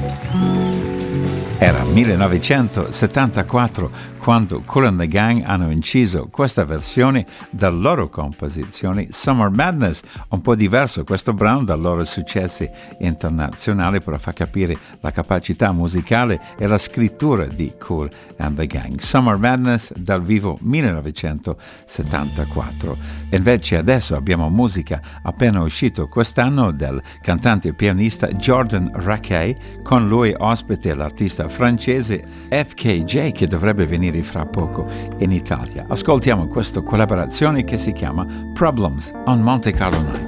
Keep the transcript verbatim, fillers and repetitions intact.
Era millenovecentosettantaquattro quando Kool and the Gang hanno inciso questa versione della loro composizione Summer Madness, un po' diverso questo brano dai loro successi internazionali, però fa capire la capacità musicale e la scrittura di Kool and the Gang. Summer Madness dal vivo millenovecentosettantaquattro. Invece adesso abbiamo musica appena uscito quest'anno del cantante e pianista Jordan Rakei, con lui ospite l'artista francese F K J che dovrebbe venire fra poco in Italia. Ascoltiamo questa collaborazione che si chiama Problems on Monte Carlo Night.